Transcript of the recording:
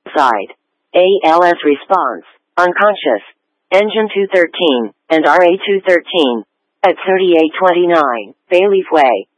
Side. ALS response. Unconscious. Engine 213, and RA 213. At 3829, Bayleaf Way.